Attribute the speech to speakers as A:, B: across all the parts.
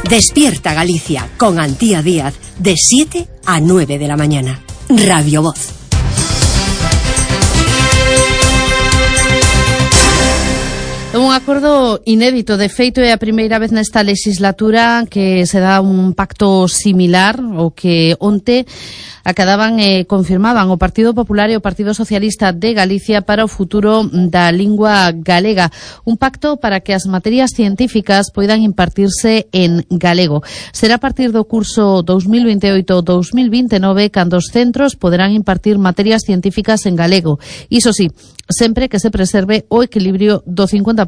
A: Despierta Galicia con Antía Díaz de 7 a 9 de la mañana. Radio Voz.
B: Un acordo inédito, de feito é a primeira vez nesta legislatura que se dá un pacto similar o que onte acadaban e confirmaban o Partido Popular e o Partido Socialista de Galicia para o futuro da lingua galega. Un pacto para que as materias científicas poidan impartirse en galego. Será a partir do curso 2028-2029 cando os centros poderán impartir materias científicas en galego. Iso sí, sempre que se preserve o equilibrio do 50%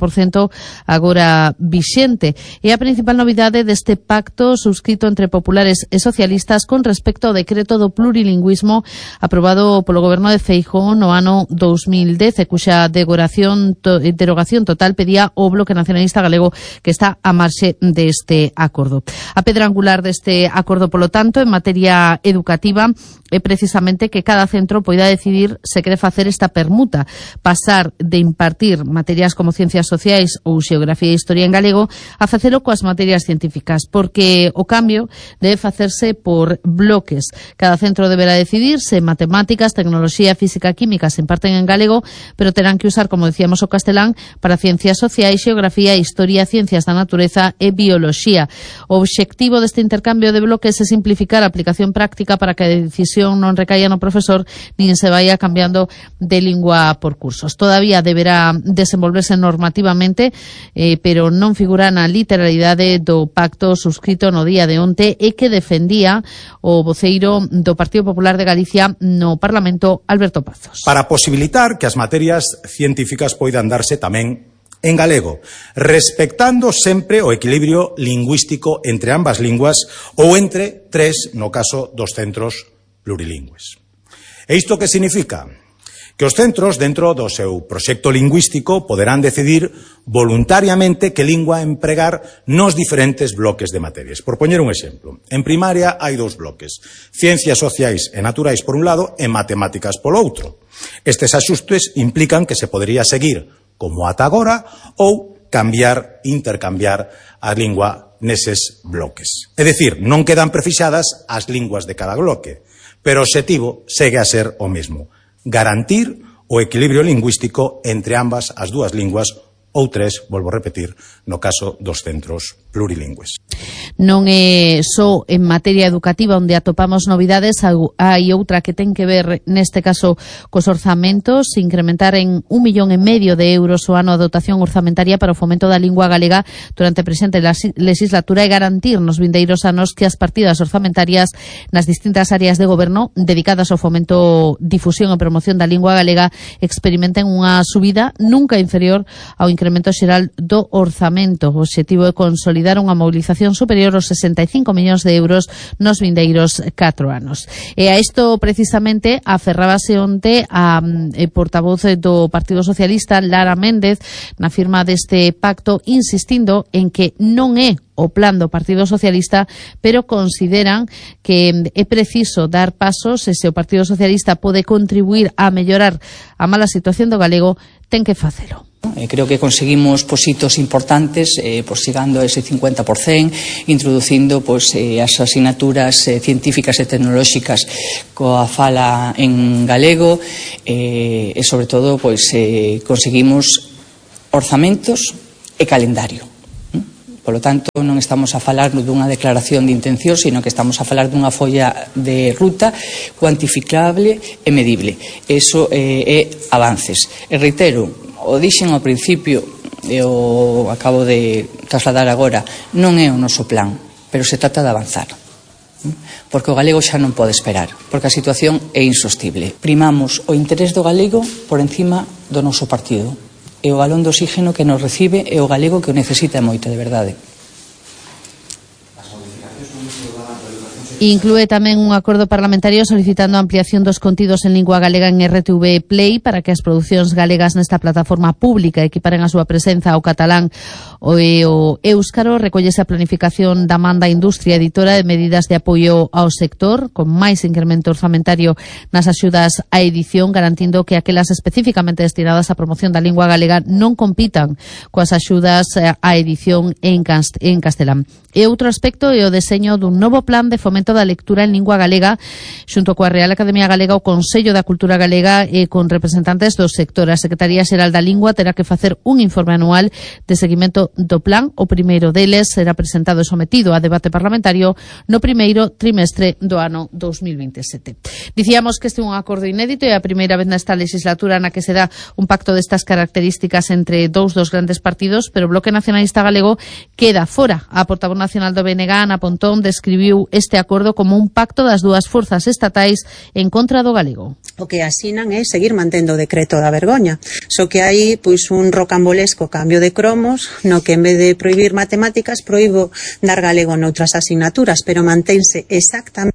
B: agora vixente. É a principal novidade deste pacto suscrito entre populares e socialistas con respecto ao decreto do plurilingüismo aprobado polo goberno de Feijóo no ano 2010, cuxa derogación total pedía o Bloque Nacionalista Galego, que está a marxe deste acordo. A pedra angular deste acordo, polo tanto, en materia educativa é precisamente que cada centro poida decidir se quere facer esta permuta, pasar de impartir materias como ciencias sociais ou xeografía e historia en galego a facelo coas materias científicas, porque o cambio debe facerse por bloques. Cada centro deberá decidir se matemáticas, tecnoloxía, física e química se imparten en galego, pero terán que usar, como decíamos, o castelán para ciencias sociais, xeografía, historia, ciencias da natureza e bioloxía. O obxectivo deste intercambio de bloques é simplificar a aplicación práctica para que a decisión non recaia no profesor nin se vaya cambiando de lingua por cursos. Todavía deberá desenvolverse normativamente, pero non figura na literalidade do pacto suscrito no día de onte e que defendía o voceiro do Partido Popular de Galicia no Parlamento, Alberto Pazos.
C: Para posibilitar que as materias científicas poidan darse tamén en galego, respectando sempre o equilibrio lingüístico entre ambas linguas ou entre tres no caso dos centros plurilingües. E isto que significa? Que os centros, dentro do seu proxecto lingüístico, poderán decidir voluntariamente que lingua empregar nos diferentes bloques de materias. Por poñer un exemplo, en primaria hai dous bloques, ciencias sociais e naturais por un lado e matemáticas polo outro. Estes axustes implican que se podería seguir como ata agora ou intercambiar a lingua neses bloques. É dicir, non quedan prefixadas as linguas de cada bloque, pero o obxectivo segue a ser o mesmo: garantir o equilibrio lingüístico entre ambas as dúas linguas ou tres, volvo a repetir, no caso dos centros plurilingües.
B: Non é só en materia educativa onde atopamos novidades, hai outra que ten que ver neste caso cos orzamentos, incrementar en 1,5 millón de euros o ano a dotación orzamentaria para o fomento da lingua galega durante a presente legislatura e garantir nos vindeiros anos que as partidas orzamentarias nas distintas áreas de goberno dedicadas ao fomento, difusión e promoción da lingua galega experimenten unha subida nunca inferior ao incremento xeral do orzamento. O obxectivo é consolidar unha mobilización superior aos 65 millóns de euros nos vindeiros 4 anos. E a isto precisamente aferrábase onte a portavoz do Partido Socialista, Lara Méndez, na firma deste pacto, insistindo en que non é o plan do Partido Socialista, pero consideran que é preciso dar pasos e se o Partido Socialista pode contribuir a mellorar a mala situación do galego, ten que facelo.
D: Creo que conseguimos hitos importantes, chegando a ese 50%, introducindo as asignaturas científicas e tecnolóxicas coa fala en galego e, sobre todo, conseguimos orzamentos e calendario. Por lo tanto, non estamos a falar dunha declaración de intención, sino que estamos a falar dunha folla de ruta cuantificable e medible. Eso é avances. E reitero, o dixen ao principio e o acabo de trasladar agora, non é o noso plan, pero se trata de avanzar, porque o galego xa non pode esperar, porque a situación é insostible. Primamos o interés do galego por encima do noso partido, e o balón de oxígeno que nos recibe é o galego que o necesita moito, de verdade. As modificacións no uso da educación
B: Inclúe tamén un acordo parlamentario solicitando a ampliación dos contidos en lingua galega en RTV Play para que as producións galegas nesta plataforma pública equiparen a súa presenza ao catalán o éuscaro. Recollese a planificación da man da industria editora de medidas de apoio ao sector, con máis incremento orzamentario nas axudas á edición, garantindo que aquelas especificamente destinadas á promoción da lingua galega non compitan coas axudas á edición en castelán. E outro aspecto é o deseño dun novo plan de fomento da lectura en lingua galega xunto coa Real Academia Galega, o Consello da Cultura Galega e con representantes do sector. A Secretaría Xeral da Lingua terá que facer un informe anual de seguimento do plan. O primeiro deles será presentado e sometido a debate parlamentario no primeiro trimestre do ano 2027. Dicíamos que este é un acordo inédito e a primeira vez nesta legislatura na que se dá un pacto destas características entre dos grandes partidos, pero o Bloque Nacionalista Galego queda fora. A portavoz nacional do BNG, Ana Pontón, describiu este acordo como un pacto das dúas forzas estatais en contra do galego.
E: O que asinan é seguir mantendo o decreto da vergoña, só que hai pois un rocambolesco cambio de cromos no que en vez de prohibir matemáticas proíbo dar galego noutras asignaturas, pero mantense exactamente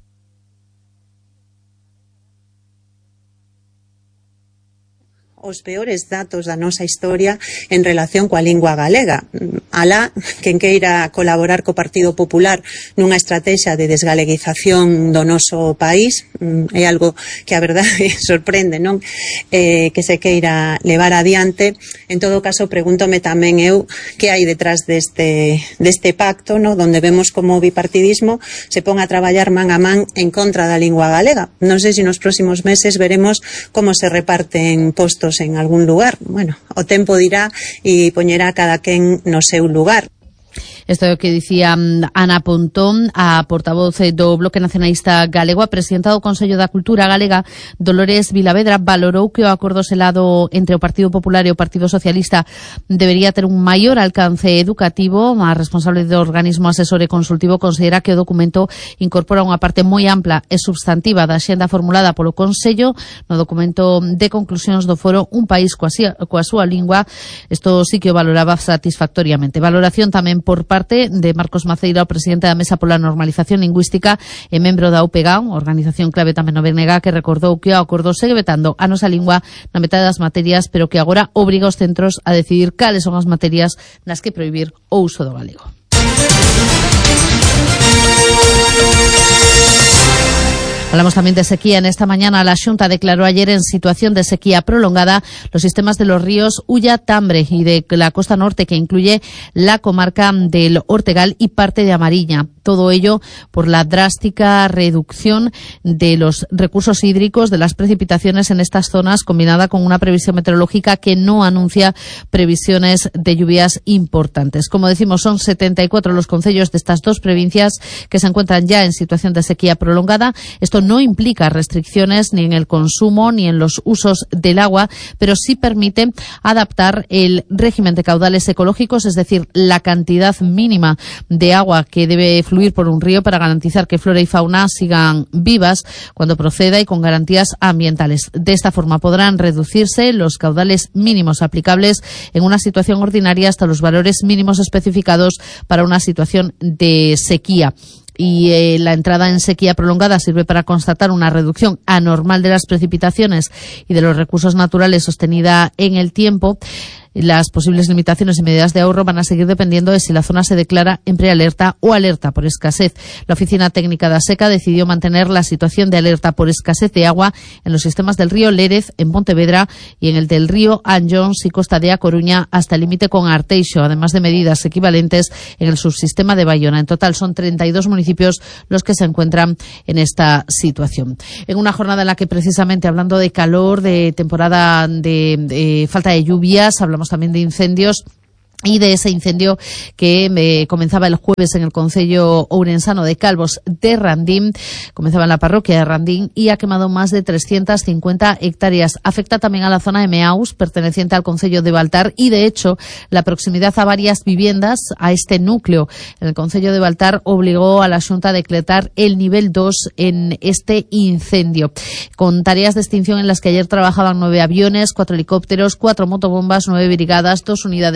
E: os peores datos da nosa historia en relación coa lingua galega. Alá, quen queira colaborar co Partido Popular nunha estrategia de desgaleguización do noso país, é algo que a verdade sorprende, non? Que se queira levar adiante. En todo caso, pregúntome tamén eu que hai detrás deste pacto, no? Donde vemos como o bipartidismo se pon a traballar man a man en contra da lingua galega. Non sei se nos próximos meses veremos como se reparten postos en algún lugar. Bueno, o tempo dirá e poñerá cada quen no seu lugar.
B: Isto é o que dicía Ana Pontón, a portavoz do Bloque Nacionalista Galego. A presidenta do Consello da Cultura Galega, Dolores Vilavedra, valorou que o acordo selado entre o Partido Popular e o Partido Socialista debería ter un maior alcance educativo. A responsable do organismo asesor e consultivo considera que o documento incorpora unha parte moi ampla e substantiva da xenda formulada polo Consello no documento de conclusións do foro Un País coa súa lingua. Isto sí que o valoraba satisfactoriamente. Valoración tamén por parte de Marcos Maceira, o presidente da Mesa pola Normalización Lingüística e membro da UPEGA, organización clave tamén no BNG, que recordou que o acordo segue vetando a nosa lingua na metade das materias, pero que agora obriga os centros a decidir cales son as materias nas que prohibir o uso do galego. Hablamos también de sequía. En esta mañana la Xunta declaró ayer en situación de sequía prolongada los sistemas de los ríos Ulla, Tambre y de la costa norte, que incluye la comarca del Ortegal y parte de Amariña. Todo ello por la drástica reducción de los recursos hídricos, de las precipitaciones en estas zonas, combinada con una previsión meteorológica que no anuncia previsiones de lluvias importantes. Como decimos, son 74 los concellos de estas dos provincias que se encuentran ya en situación de sequía prolongada. Esto no implica restricciones ni en el consumo ni en los usos del agua, pero sí permite adaptar el régimen de caudales ecológicos, es decir, la cantidad mínima de agua que debe fluir por un río para garantizar que flora y fauna sigan vivas cuando proceda y con garantías ambientales. De esta forma podrán reducirse los caudales mínimos aplicables en una situación ordinaria hasta los valores mínimos especificados para una situación de sequía. Y la entrada en sequía prolongada sirve para constatar una reducción anormal de las precipitaciones y de los recursos naturales sostenida en el tiempo. Las posibles limitaciones y medidas de ahorro van a seguir dependiendo de si la zona se declara en prealerta o alerta por escasez. La Oficina Técnica da Seca decidió mantener la situación de alerta por escasez de agua en los sistemas del río Lérez, en Pontevedra, y en el del río Anllóns y Costa de A Coruña hasta el límite con Arteixo, además de medidas equivalentes en el subsistema de Bayona. En total son 32 municipios los que se encuentran en esta situación. En una jornada en la que precisamente, hablando de calor, de temporada de falta de lluvias, hablamos también de incendios. Y de ese incendio que comenzaba el jueves en el concello ourensano de Calvos de Randín, comenzaba en la parroquia de Randín y ha quemado más de 350 hectáreas. Afecta también a la zona de Meaus, perteneciente al concello de Baltar, y de hecho la proximidad a varias viviendas, a este núcleo en el concello de Baltar, obligó a la Xunta a decretar el nivel 2 en este incendio, con tareas de extinción en las que ayer trabajaban 9 aviones, 4 helicópteros, 4 motobombas, 9 brigadas, 2 unidades técnicas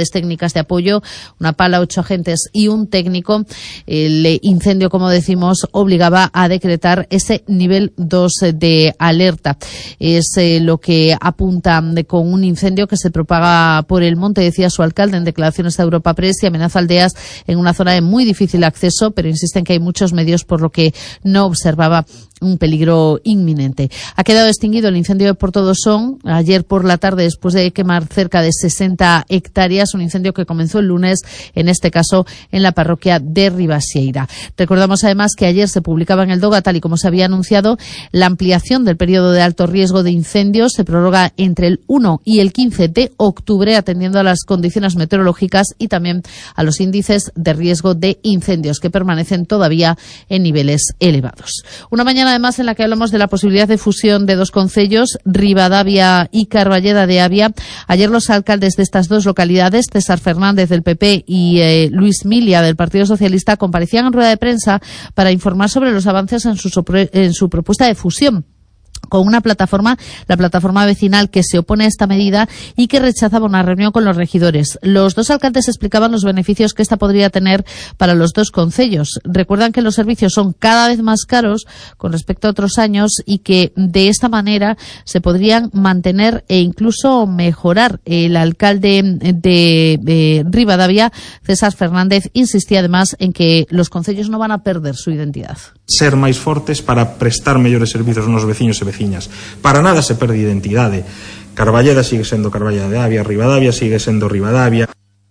B: técnicas de apoyo, una pala, 8 agentes y un técnico. El incendio, como decimos, obligaba a decretar ese nivel 2 de alerta. Es lo que apunta con un incendio que se propaga por el monte, decía su alcalde en declaraciones a Europa Press, y amenaza aldeas en una zona de muy difícil acceso, pero insisten que hay muchos medios, por lo que no observaba un peligro inminente. Ha quedado extinguido el incendio de Portodosón ayer por la tarde, después de quemar cerca de 60 hectáreas, un incendio que comenzó el lunes, en este caso en la parroquia de Ribasieira. Recordamos además que ayer se publicaba en el DOGA, tal y como se había anunciado, la ampliación del periodo de alto riesgo de incendios. Se prorroga entre el 1 y el 15 de octubre, atendiendo a las condiciones meteorológicas y también a los índices de riesgo de incendios, que permanecen todavía en niveles elevados. Una mañana además en la que hablamos de la posibilidad de fusión de 2 concellos, Ribadavia y Carballeda de Avia. Ayer los alcaldes de estas 2 localidades, César Fernández del PP y Luis Milia del Partido Socialista, comparecían en rueda de prensa para informar sobre los avances en su propuesta de fusión con una plataforma, la plataforma vecinal, que se opone a esta medida y que rechazaba una reunión con los regidores. Los 2 alcaldes explicaban los beneficios que esta podría tener para los 2 concellos. Recuerdan que los servicios son cada vez más caros con respecto a otros años y que de esta manera se podrían mantener e incluso mejorar. El alcalde de Ribadavia, César Fernández, insistía además en que los concellos no van a perder su identidad.
F: Ser máis fortes para prestar mellores servizos aos veciños e veciñas. Para nada se perde identidade. Carballeda sigue sendo Carballeda de Avia, Ribadavia sigue sendo Ribadavia.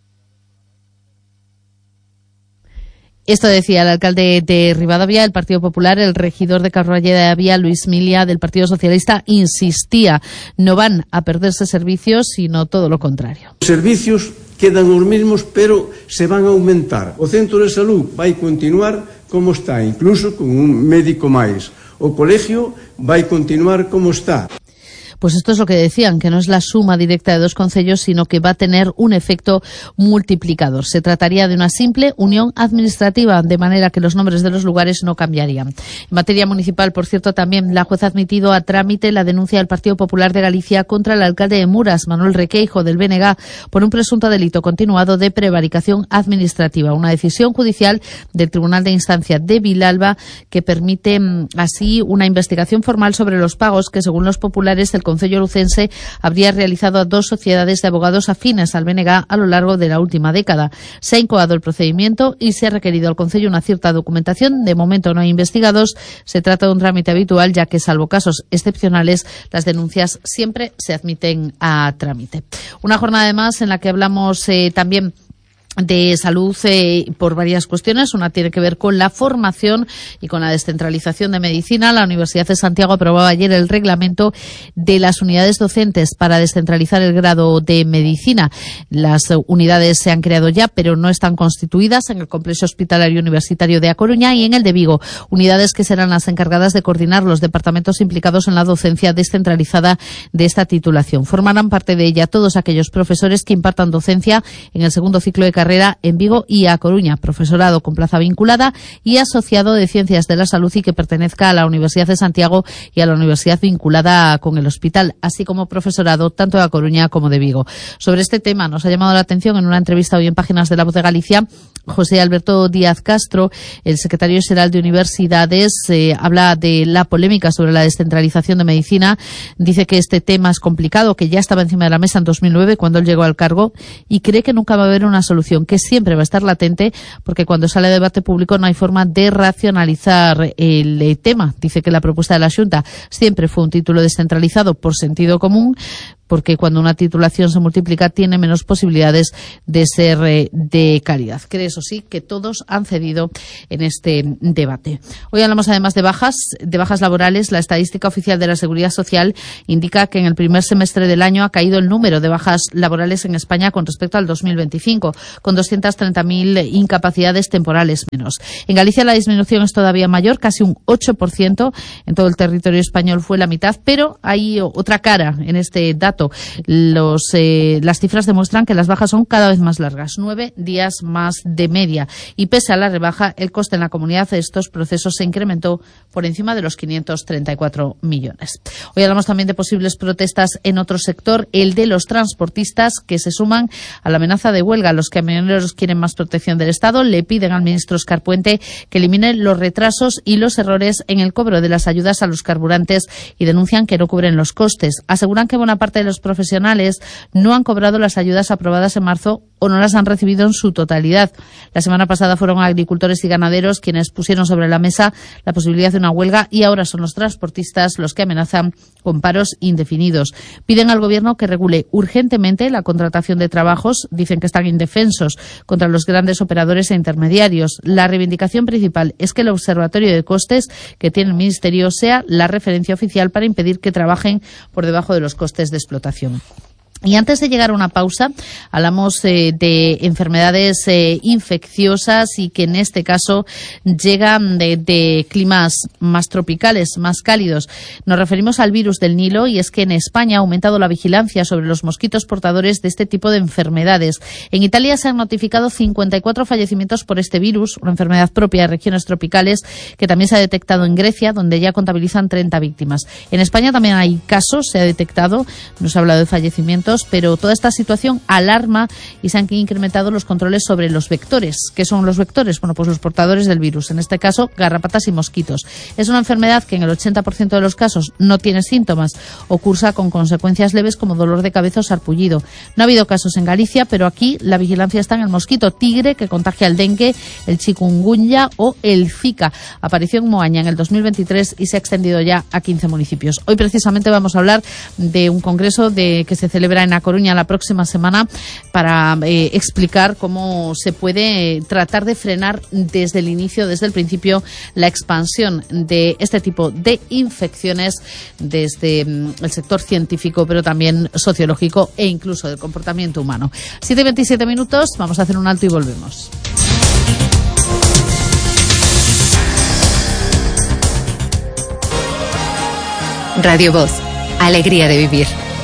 B: Esto decía el alcalde de Ribadavia, el Partido Popular. El regidor de Carballeda de Avia, Luis Milia, del Partido Socialista, insistía: no van a perderse servicios, sino todo lo contrario.
G: Os servicios quedan os mesmos, pero se van a aumentar. O centro de salud vai continuar como está, incluso con un médico máis. O colegio vai continuar como está.
B: Pues esto es lo que decían, que no es la suma directa de 2 concellos, sino que va a tener un efecto multiplicador. Se trataría de una simple unión administrativa, de manera que los nombres de los lugares no cambiarían. En materia municipal, por cierto, también la jueza ha admitido a trámite la denuncia del Partido Popular de Galicia contra el alcalde de Muras, Manuel Requeijo, del BNG, por un presunto delito continuado de prevaricación administrativa. Una decisión judicial del Tribunal de Instancia de Vilalba que permite así una investigación formal sobre los pagos que, según los populares, el Concello lucense habría realizado a 2 sociedades de abogados afines al BNG a lo largo de la última década. Se ha incoado el procedimiento y se ha requerido al Concello una cierta documentación. De momento no hay investigados. Se trata de un trámite habitual, ya que, salvo casos excepcionales, las denuncias siempre se admiten a trámite. Una jornada además en la que hablamos también de salud por varias cuestiones. Una tiene que ver con la formación y con la descentralización de medicina. La Universidad de Santiago aprobaba ayer el reglamento de las unidades docentes para descentralizar el grado de medicina. Las unidades se han creado ya, pero no están constituidas en el complejo hospitalario universitario de A Coruña y en el de Vigo. Unidades que serán las encargadas de coordinar los departamentos implicados en la docencia descentralizada de esta titulación. Formarán parte de ella todos aquellos profesores que impartan docencia en el segundo ciclo de carrera en Vigo y A Coruña, profesorado con plaza vinculada y asociado de Ciencias de la Salud y que pertenezca a la Universidad de Santiago y a la universidad vinculada con el hospital, así como profesorado tanto de A Coruña como de Vigo. Sobre este tema nos ha llamado la atención en una entrevista hoy en Páginas de La Voz de Galicia José Alberto Díaz Castro, el secretario general de Universidades. Habla de la polémica sobre la descentralización de medicina. Dice que este tema es complicado, que ya estaba encima de la mesa en 2009 cuando él llegó al cargo y cree que nunca va a haber una solución, que siempre va a estar latente porque cuando sale a debate público no hay forma de racionalizar el tema. Dice que la propuesta de la Xunta siempre fue un título descentralizado por sentido común, porque cuando una titulación se multiplica tiene menos posibilidades de ser de calidad. Cree, eso sí, que todos han cedido en este debate. Hoy hablamos además de bajas laborales. La estadística oficial de la Seguridad Social indica que en el primer semestre del año ha caído el número de bajas laborales en España con respecto al 2025, con 230.000 incapacidades temporales menos. En Galicia la disminución es todavía mayor, casi un 8%. En todo el territorio español fue la mitad, pero hay otra cara en este dato dato. Las cifras demuestran que las bajas son cada vez más largas, 9 días más de media. Y pese a la rebaja, el coste en la comunidad de estos procesos se incrementó por encima de los 534 millones. Hoy hablamos también de posibles protestas en otro sector, el de los transportistas, que se suman a la amenaza de huelga. Los camioneros quieren más protección del Estado, le piden al ministro Óscar Puente que elimine los retrasos y los errores en el cobro de las ayudas a los carburantes y denuncian que no cubren los costes. Aseguran que buena parte de los profesionales no han cobrado las ayudas aprobadas en marzo o no las han recibido en su totalidad. La semana pasada fueron agricultores y ganaderos quienes pusieron sobre la mesa la posibilidad de una huelga y ahora son los transportistas los que amenazan con paros indefinidos. Piden al Gobierno que regule urgentemente la contratación de trabajos. Dicen que están indefensos contra los grandes operadores e intermediarios. La reivindicación principal es que el observatorio de costes que tiene el Ministerio sea la referencia oficial para impedir que trabajen por debajo de los costes de explotación. Y antes de llegar a una pausa, hablamos de enfermedades infecciosas y que en este caso llegan de climas más tropicales, más cálidos. Nos referimos al virus del Nilo y es que en España ha aumentado la vigilancia sobre los mosquitos portadores de este tipo de enfermedades. En Italia se han notificado 54 fallecimientos por este virus, una enfermedad propia de regiones tropicales que también se ha detectado en Grecia, donde ya contabilizan 30 víctimas. En España también hay casos, se ha detectado, no se ha hablado de fallecimientos, pero toda esta situación alarma y se han incrementado los controles sobre los vectores. ¿Qué son los vectores? Bueno, pues los portadores del virus, en este caso garrapatas y mosquitos. Es una enfermedad que en el 80% de los casos no tiene síntomas o cursa con consecuencias leves como dolor de cabeza o sarpullido. No ha habido casos en Galicia, pero aquí la vigilancia está en el mosquito tigre que contagia el dengue, el chikungunya o el Zika. Apareció en Moaña en el 2023 y se ha extendido ya a 15 municipios. Hoy precisamente vamos a hablar de un congreso que se celebra en A Coruña la próxima semana para explicar cómo se puede tratar de frenar desde el inicio, desde el principio, la expansión de este tipo de infecciones desde el sector científico, pero también sociológico e incluso del comportamiento humano. 7:27 minutos, vamos a hacer un alto y volvemos.
H: Radio Voz, alegría de vivir.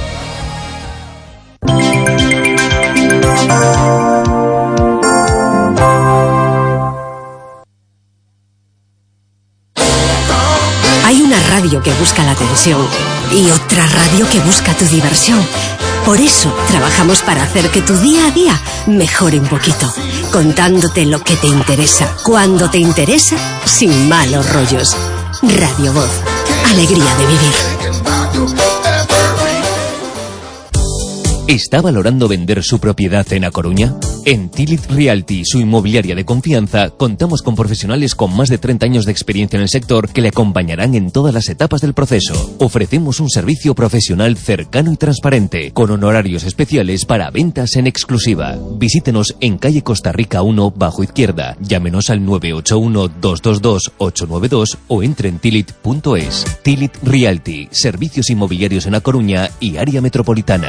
A: Hay una radio que busca la atención y otra radio que busca tu diversión. Por eso trabajamos para hacer que tu día a día mejore un poquito, contándote lo que te interesa, cuando te interesa, sin malos rollos. Radio Voz, alegría de vivir.
I: ¿Está valorando vender su propiedad en A Coruña? En Tilit Realty, su inmobiliaria de confianza, contamos con profesionales con más de 30 años de experiencia en el sector que le acompañarán en todas las etapas del proceso. Ofrecemos un servicio profesional cercano y transparente, con honorarios especiales para ventas en exclusiva. Visítenos en calle Costa Rica 1, bajo izquierda. Llámenos al 981-222-892 o entre en tilit.es. Tilit Realty, servicios inmobiliarios en A Coruña y área metropolitana.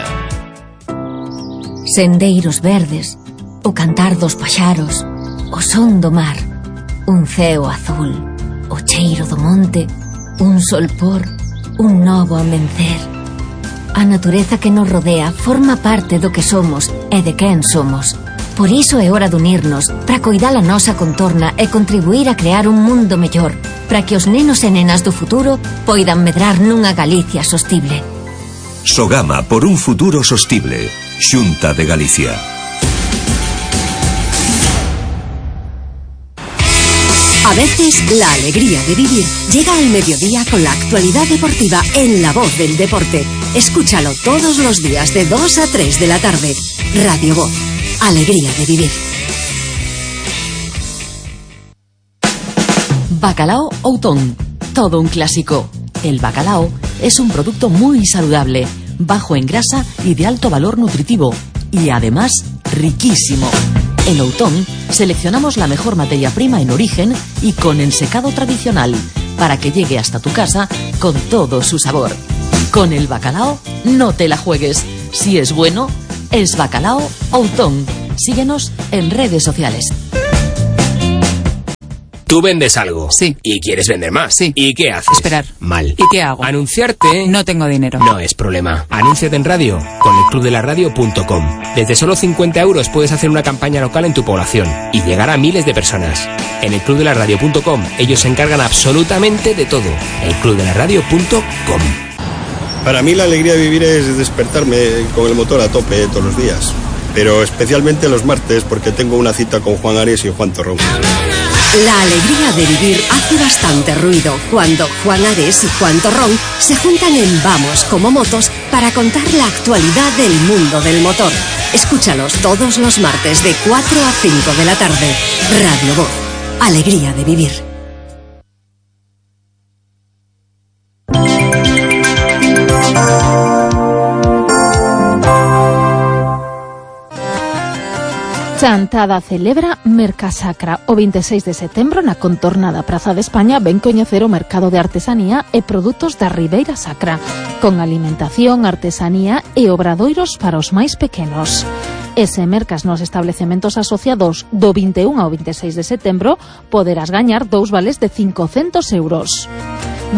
J: Sendeiros verdes, o cantar dos paxaros, o son do mar, un ceo azul, o cheiro do monte, un solpor, un novo amencer. A natureza que nos rodea forma parte do que somos e de quen somos. Por iso é hora de unirnos para coidar a nosa contorna e contribuir a crear un mundo mellor, para que os nenos e nenas do futuro poidan medrar nunha Galicia sostible.
K: Sogama por un futuro sostible. Xunta de Galicia.
A: A veces la alegría de vivir llega al mediodía con la actualidad deportiva en La Voz del Deporte. Escúchalo todos los días de 2 a 3 de la tarde. Radio Voz, alegría de vivir.
L: Bacalao Outón, todo un clásico. El bacalao es un producto muy saludable, bajo en grasa y de alto valor nutritivo, y además riquísimo. En Outón seleccionamos la mejor materia prima en origen y con ensecado tradicional, para que llegue hasta tu casa con todo su sabor. Con el bacalao no te la juegues. Si es bueno, es Bacalao Outón. Síguenos en redes sociales.
M: Tú vendes algo.
N: Sí.
M: Y quieres vender más.
N: Sí.
M: ¿Y qué haces?
N: Esperar.
M: Mal.
N: ¿Y qué hago?
M: Anunciarte.
N: No tengo dinero.
M: No es problema. Anúnciate en radio con elclubdelaradio.com. Desde solo 50 € puedes hacer una campaña local en tu población y llegar a miles de personas. En elclubdelaradio.com ellos se encargan absolutamente de todo. elclubdelaradio.com.
O: Para mí la alegría de vivir es despertarme con el motor a tope todos los días. Pero especialmente los martes porque tengo una cita con Juan Ares y Juan Torrón.
A: La alegría de vivir hace bastante ruido cuando Juan Ares y Juan Torrón se juntan en Vamos como Motos para contar la actualidad del mundo del motor. Escúchalos todos los martes de 4 a 5 de la tarde. Radio Voz. Alegría de vivir.
P: Chantada celebra Mercasacra. O 26 de setembro na contornada Praza de España ven coñecer o mercado de artesanía e produtos da Ribeira Sacra, con alimentación, artesanía e obradoiros para os máis pequenos. E se mercas nos establecementos asociados do 21 ao 26 de setembro, poderás gañar 2 vales de 500 €.